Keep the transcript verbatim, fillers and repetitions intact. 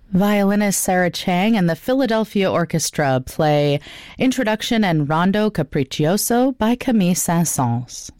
Violinist Sarah Chang and the Philadelphia Orchestra play Introduction and Rondo Capriccioso by Camille Saint-Saëns.